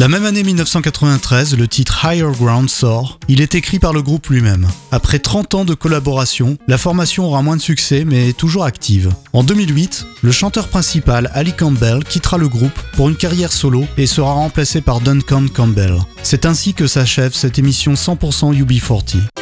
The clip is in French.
La même année 1993, le titre Higher Ground sort. Il est écrit par le groupe lui-même. Après 30 ans de collaboration, la formation aura moins de succès mais est toujours active. En 2008, le chanteur principal Ali Campbell quittera le groupe pour une carrière solo et sera remplacé par Duncan Campbell. C'est ainsi que s'achève cette émission 100% UB40.